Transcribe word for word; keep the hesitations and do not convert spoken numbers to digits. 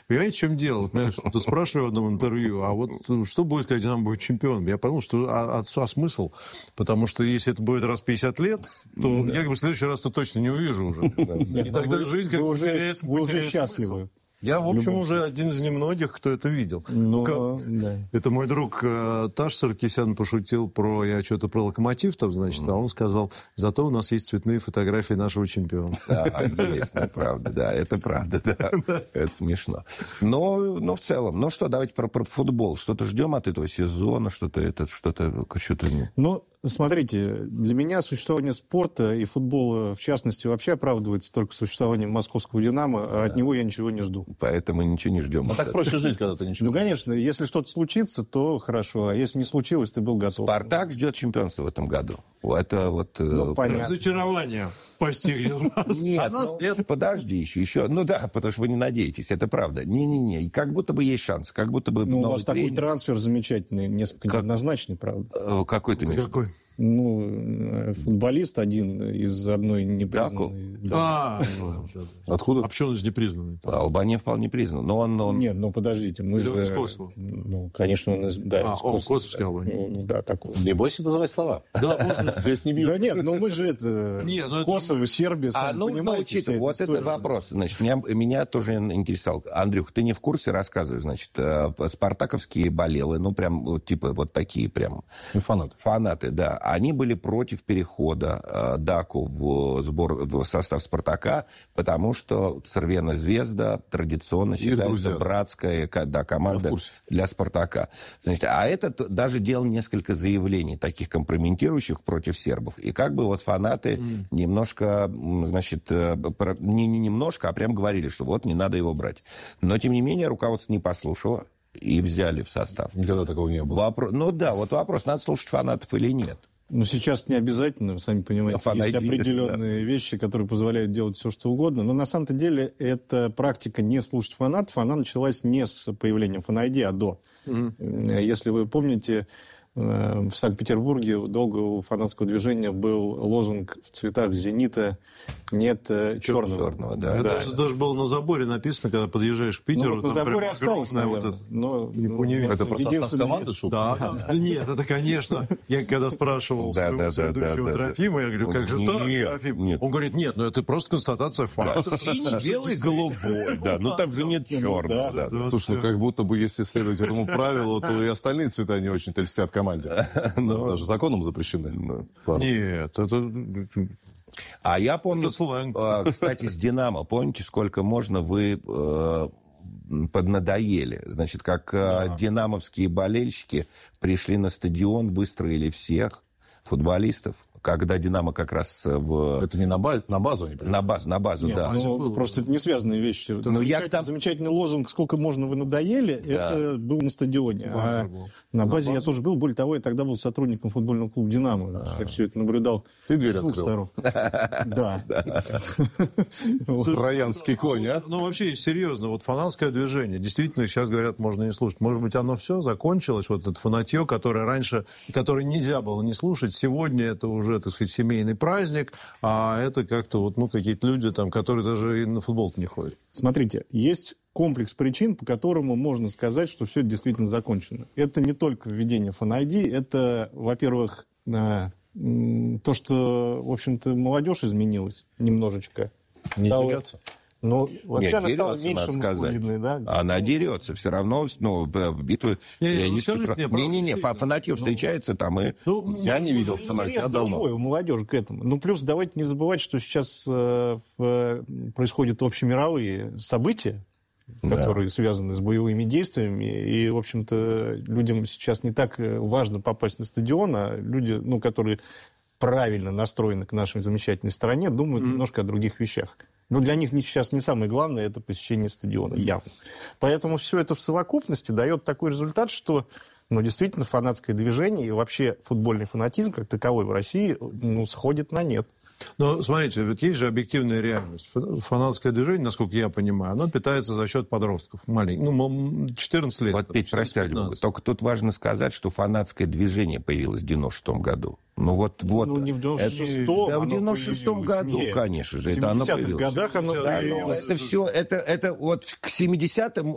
Понимаете, в чем дело? Вот, спрашиваю в одном интервью, а вот что будет, когда «Динамо» будет чемпионом? Я подумал, что а, а, а смысл? Потому что если это будет раз в пятьдесят лет, то да. я как бы в следующий раз то точно не увижу уже. И тогда жизнь как-то теряет смысл. Я, в общем, уже один из немногих, кто это видел. Но, да. Это мой друг э, Таш Саркисян пошутил про, я что-то про «Локомотив» там, значит, mm. а он сказал, зато у нас есть цветные фотографии нашего чемпиона. Да, есть, это правда, да, это правда, да. Это смешно. Но, но в целом, ну что, давайте про, про футбол. Что-то ждем от этого сезона, что-то это, что-то, что-то... Ну, смотрите, для меня существование спорта и футбола, в частности, вообще оправдывается только существованием московского «Динамо», а да. от него я ничего не жду. Поэтому ничего не ждем. А так проще жить, когда ты ничего. Ну, конечно, если что-то случится, то хорошо, а если не случилось, ты был готов. «Спартак» ждет чемпионства в этом году. Это вот... Ну, понятно. Разочарование постигнет вас. Нет, а нас ну, нет. Подожди еще, еще. Ну да, потому что вы не надеетесь, это правда. Не-не-не, как будто бы есть шанс, как будто бы... Ну, у вас тренер... такой трансфер замечательный, несколько как... неоднозначный, правда. Какой ты имеешь? Какой? Ну, футболист один из одной непризнанной... Да. А, откуда? А почему он из непризнанной? Албания вполне признан. Но он, он... Нет, ну подождите, мы же... Из Косово. Ну, конечно, он из... Да, а, из он Косовский Албания. Ну, да, такой. Не бойся называть слова. Да, можно. Здесь не бьют. Да нет, ну мы же это... Косово, Сербия, а, ну, понимаете, учитывая, вот этот вопрос, значит, меня, меня тоже интересовал. Андрюх, ты не в курсе, рассказывай, значит, спартаковские болелы, ну, прям, вот, типа, вот такие прям... Фанаты. Фанаты, да. Они были против перехода э, Даку в, сбор, в состав «Спартака», потому что Цервена Звезда традиционно считается братская да, команда для «Спартака». Значит, а это даже делал несколько заявлений, таких компрометирующих против сербов. И как бы вот фанаты mm. немножко, значит, не, не немножко, а прям говорили, что вот не надо его брать. Но, тем не менее, руководство не послушало и взяли в состав. Никогда такого не было. Вопро... Ну да, вот вопрос, надо слушать фанатов или нет. Ну, сейчас не обязательно, вы сами понимаете, Фанатик, есть определенные да. вещи, которые позволяют делать все, что угодно. Но на самом-то деле эта практика не слушать фанатов, она началась не с появлением фан-ай ди, а до. Mm-hmm. Если вы помните, в Санкт-Петербурге долго у фанатского движения был лозунг в цветах «Зенита» нет черного. черного да. Это Да. даже, даже было на заборе написано, когда подъезжаешь к Питеру. Ну, вот на заборе осталось, вот это, но, ну, это про состав команды, что? Да. Нет, это, конечно, я когда спрашивал да, своего да, соведущего да, Трофима, я говорю, как же так, Трофим? Нет. Он говорит, нет, ну это просто констатация факта. Синий, белый, голубой, да, ну там же нет черного. Слушай, ну как будто бы, если следовать этому правилу, то и остальные цвета не очень-то льстят команде. Даже законом запрещены. Нет, это... А я помню, кстати, с «Динамо», помните, сколько можно вы э, поднадоели? Значит, как э, динамовские болельщики пришли на стадион, выстроили всех футболистов, когда «Динамо» как раз в... Это не на, баз, на базу они пришли? На базу, на базу, Нет, да. Ну, просто это не связанные вещи. Ну, замечательный, я там... замечательный лозунг «Сколько можно, вы надоели», да. это был на стадионе. А был. на базе на я тоже был. Более того, я тогда был сотрудником футбольного клуба «Динамо». А-а-а. Я все это наблюдал Ты дверь с двух открыл. сторон. Да. Троянский конь, а? Ну, вообще, серьезно, вот фанатское движение, действительно, сейчас говорят, можно не слушать. Может быть, оно все закончилось, вот это фанатье, которое раньше, которое нельзя было не слушать, сегодня это уже, так сказать, семейный праздник, а это как-то вот, ну, какие-то люди там, которые даже и на футбол не ходят. Смотрите, есть комплекс причин, по которому можно сказать, что все это действительно закончено. Это не только введение фан-ай ди, это, во-первых, то, что, в общем-то, молодежь изменилась немножечко. Не стала... дерется? Ну, вообще Нет, она дерется, стала меньше мускулинной, да? Она дерется, все равно, ну, битвы... Не-не-не, фанатье встречается там и... Ну, я не видел фанатья давно. У молодежи к этому. Ну, плюс давайте не забывать, что сейчас э, в, происходят общемировые события, да. которые связаны с боевыми действиями, и, в общем-то, людям сейчас не так важно попасть на стадион, а люди, ну, которые правильно настроены к нашей замечательной стране, думают mm-hmm. немножко о других вещах. Но для них сейчас не самое главное это посещение стадиона, явно. Поэтому все это в совокупности дает такой результат, что ну, действительно фанатское движение и вообще футбольный фанатизм как таковой в России ну, сходит на нет. Но, смотрите, ведь есть же объективная реальность. Фанатское движение, насколько я понимаю, оно питается за счет подростков маленьких. Ну, четырнадцать лет. Вот, Петь, прости, только тут важно сказать, что фанатское движение появилось в девяносто шестом году. Ну, вот, вот. Ну, не в девяносто шестом. Да, в девяносто шестом году, нет. Конечно же. Это оно появилось. В семидесятых годах оно да, появилось. Это все, это, это вот к семидесятым